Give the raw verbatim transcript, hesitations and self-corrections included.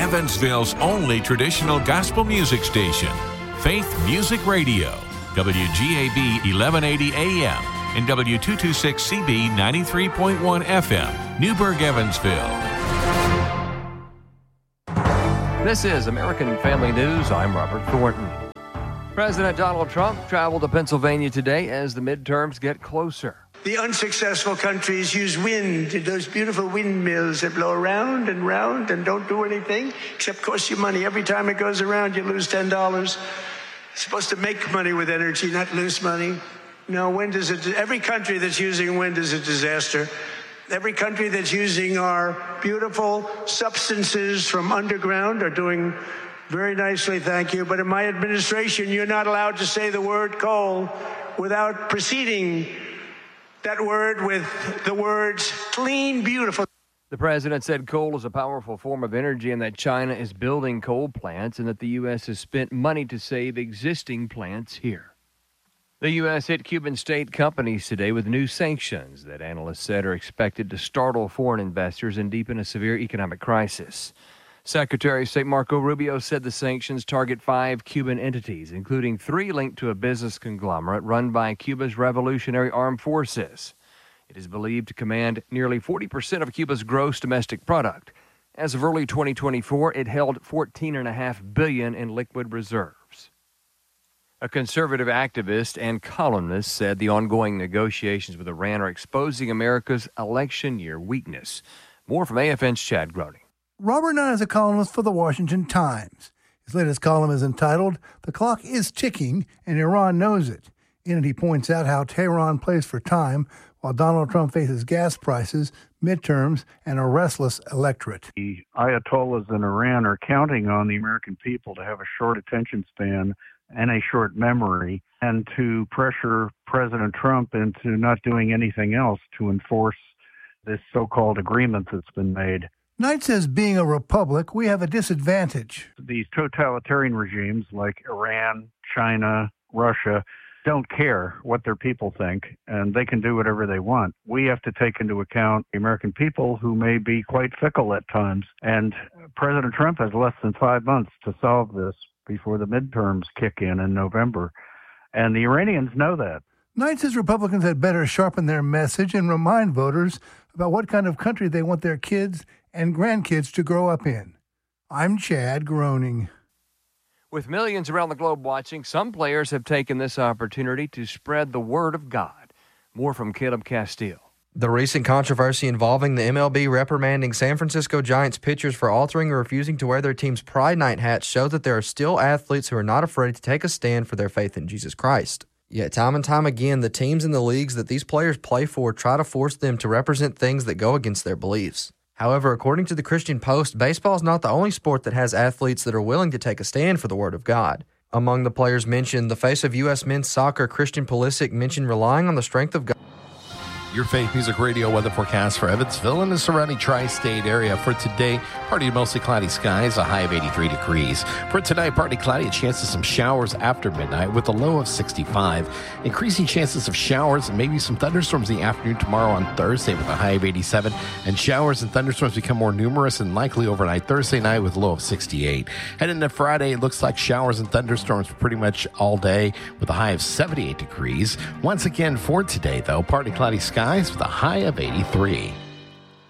Evansville's only traditional gospel music station, Faith Music Radio, W G A B eleven eighty A M and W two twenty-six C B ninety-three point one F M, Newburgh, Evansville. This is American Family News. I'm Robert Thornton. President Donald Trump traveled to Pennsylvania today as the midterms get closer. The unsuccessful countries use wind, those beautiful windmills that blow around and round and don't do anything except cost you money. Every time it goes around, you lose ten dollars. It's supposed to make money with energy, not lose money. No, wind is a, every country that's using wind is a disaster. Every country that's using our beautiful substances from underground are doing very nicely, thank you. But in my administration, you're not allowed to say the word coal without preceding that word with the words clean, beautiful. The president said coal is a powerful form of energy and that China is building coal plants and that the U S has spent money to save existing plants here. The U S hit Cuban state companies today with new sanctions that analysts said are expected to startle foreign investors and deepen a severe economic crisis. Secretary of State Marco Rubio said the sanctions target five Cuban entities, including three linked to a business conglomerate run by Cuba's Revolutionary Armed Forces. It is believed to command nearly forty percent of Cuba's gross domestic product. As of early twenty twenty-four, it held fourteen point five billion dollars in liquid reserves. A conservative activist and columnist said the ongoing negotiations with Iran are exposing America's election year weakness. More from A F N's Chad Groening. Robert Nunn is a columnist for the Washington Times. His latest column is entitled, "The Clock is Ticking, and Iran Knows It." In it, he points out how Tehran plays for time while Donald Trump faces gas prices, midterms, and a restless electorate. The Ayatollahs in Iran are counting on the American people to have a short attention span and a short memory, and to pressure President Trump into not doing anything else to enforce this so-called agreement that's been made. Knight says being a republic, we have a disadvantage. These totalitarian regimes like Iran, China, Russia don't care what their people think, and they can do whatever they want. We have to take into account the American people who may be quite fickle at times, and President Trump has less than five months to solve this before the midterms kick in in November, and the Iranians know that. Knight says Republicans had better sharpen their message and remind voters about what kind of country they want their kids and grandkids to grow up in. I'm Chad Groening. With millions around the globe watching, some players have taken this opportunity to spread the word of God. More from Caleb Castile. The recent controversy involving the M L B reprimanding San Francisco Giants pitchers for altering or refusing to wear their team's Pride Night hats show that there are still athletes who are not afraid to take a stand for their faith in Jesus Christ. Yet time and time again, the teams and the leagues that these players play for try to force them to represent things that go against their beliefs. However, according to the Christian Post, baseball is not the only sport that has athletes that are willing to take a stand for the Word of God. Among the players mentioned, the face of U S men's soccer, Christian Pulisic, mentioned relying on the strength of God. Your Faith Music Radio weather forecast for Evansville and the surrounding tri-state area. For today, partly to mostly cloudy skies, a high of eighty-three degrees. For tonight, partly cloudy, a chance of some showers after midnight with a low of sixty-five. Increasing chances of showers and maybe some thunderstorms in the afternoon tomorrow on Thursday with a high of eighty-seven. And showers and thunderstorms become more numerous and likely overnight Thursday night with a low of sixty-eight. Heading into Friday, it looks like showers and thunderstorms pretty much all day with a high of seventy-eight degrees. Once again for today, though, partly cloudy skies with a high of eighty-three.